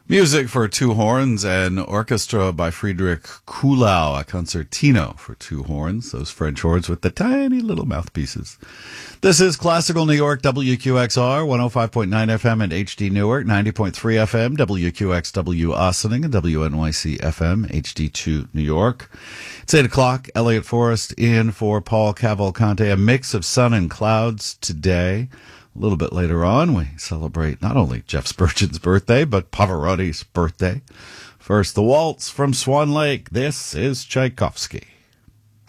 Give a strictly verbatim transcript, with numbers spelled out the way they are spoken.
Music for two horns and orchestra by Friedrich Kuhlau, a concertino for two horns, those French horns with the tiny little mouthpieces. This is Classical New York, W Q X R, one oh five point nine F M and H D Newark, ninety point three F M, W Q X W Ossining, and W N Y C F M, H D two New York. It's eight o'clock, Elliot Forrest in for Paul Cavalcante, a mix of sun and clouds today. A little bit later on, we celebrate not only Jeff Spurgeon's birthday, but Pavarotti's birthday. First, the waltz from Swan Lake. This is Tchaikovsky.